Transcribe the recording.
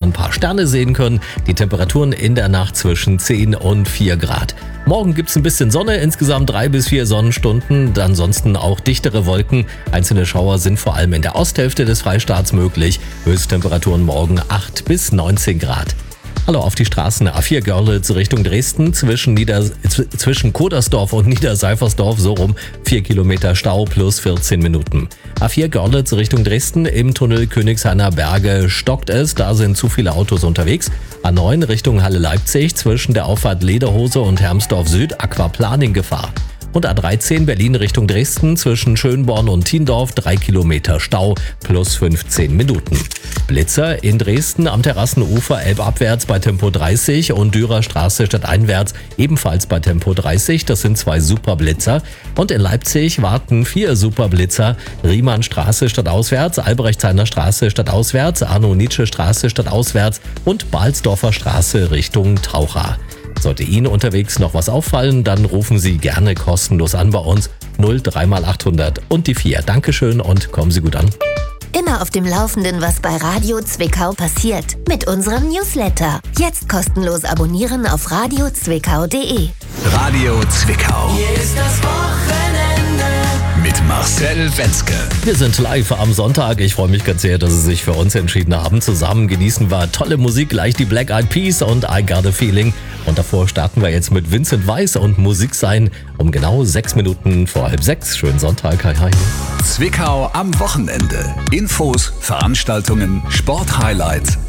ein paar Sterne sehen können. Die Temperaturen in der Nacht zwischen 10 und 4 Grad. Morgen gibt's ein bisschen Sonne, insgesamt 3 bis 4 Sonnenstunden, ansonsten auch dichtere Wolken. Einzelne Schauer sind vor allem in der Osthälfte des Freistaats möglich. Höchsttemperaturen morgen 8 bis 19 Grad. Hallo auf die Straßen. A4 Görlitz Richtung Dresden zwischen Kodersdorf und Niederseifersdorf, so rum 4 Kilometer Stau plus 14 Minuten. A4 Görlitz Richtung Dresden im Tunnel Königshainer Berge stockt es, da sind zu viele Autos unterwegs. A9 Richtung Halle Leipzig zwischen der Auffahrt Lederhose und Hermsdorf Süd Aquaplaning Gefahr. Und A13 Berlin Richtung Dresden zwischen Schönborn und Thiendorf 3 Kilometer Stau plus 15 Minuten. Blitzer in Dresden am Terrassenufer elbabwärts bei Tempo 30 und Dürerstraße stadteinwärts ebenfalls bei Tempo 30. Das sind 2 Superblitzer. Und in Leipzig warten 4 Superblitzer. Riemannstraße stadtauswärts, Albrechtshainer Straße stadtauswärts, Arno-Nietzsche-Straße stadtauswärts und Balsdorfer Straße Richtung Taucher. Sollte Ihnen unterwegs noch was auffallen, dann rufen Sie gerne kostenlos an bei uns 03x800 und die 4. Dankeschön und kommen Sie gut an. Immer auf dem Laufenden, was bei Radio Zwickau passiert. Mit unserem Newsletter. Jetzt kostenlos abonnieren auf radiozwickau.de. Radio Zwickau. Hier ist das Wochenende. Mit Marcel Wenzke. Wir sind live am Sonntag. Ich freue mich ganz sehr, dass Sie sich für uns entschieden haben. Zusammen genießen wir tolle Musik, gleich die Black Eyed Peas und I Got a Feeling. Und davor starten wir jetzt mit Vincent Weiss und Musik sein um genau 6 Minuten vor 5:30. Schönen Sonntag. Hi, hi. Zwickau am Wochenende. Infos, Veranstaltungen, Sporthighlights